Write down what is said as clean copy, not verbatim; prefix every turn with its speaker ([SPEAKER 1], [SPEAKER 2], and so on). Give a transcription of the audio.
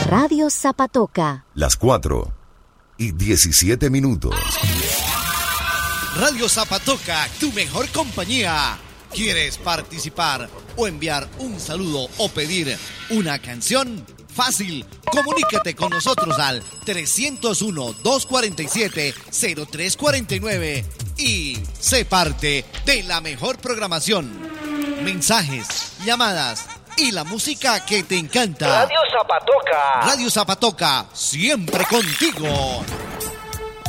[SPEAKER 1] Radio Zapatoca.
[SPEAKER 2] Las 4:17.
[SPEAKER 3] Radio Zapatoca, tu mejor compañía. ¿Quieres participar o enviar un saludo o pedir una canción? Fácil, comunícate con nosotros al 301-247-0349 y sé parte de la mejor programación. Mensajes, llamadas y la música que te encanta.
[SPEAKER 4] Radio Zapatoca.
[SPEAKER 3] Radio Zapatoca, siempre contigo.